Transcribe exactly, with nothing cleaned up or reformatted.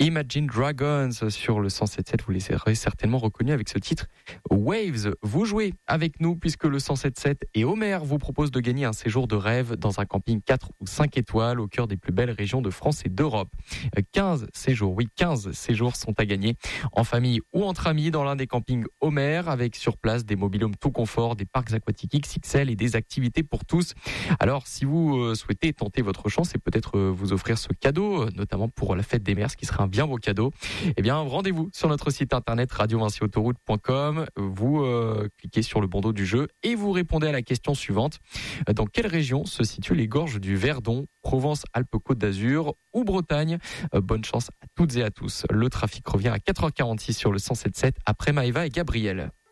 Imagine Dragons sur le cent sept virgule sept. Vous les aurez certainement reconnus avec ce titre Waves. Vous jouez avec nous puisque le cent sept virgule sept et Homer vous propose de gagner un séjour de rêve dans un camping quatre ou cinq étoiles au cœur des plus belles régions de France et d'Europe. quinze séjours, oui, quinze séjours sont à gagner en famille ou entre amis dans l'un des campings Homer avec sur place des mobil-homes tout confort, des parcs aquatiques X X L et des activités pour tous. Alors, si vous souhaitez tenter votre chance et peut-être vous offrir ce cadeau, notamment pour la fête des mères, ce qui serait un bien beau cadeau, eh bien, rendez-vous sur notre site internet radio vinci autoroute point com. Vous euh, cliquez sur le bandeau du jeu et vous répondez à la question suivante. Dans quelle région se situent les gorges du Verdon, Provence, Alpes, Côte d'Azur ou Bretagne? euh, Bonne chance à toutes et à tous. Le trafic revient à quatre heures quarante-six sur le cent sept virgule sept après Maëva et Gabriel.